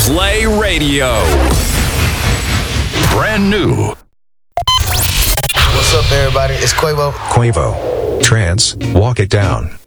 Play Radio. Brand new. What's up, everybody? It's Quavo. Quavo. Trance, walk it down.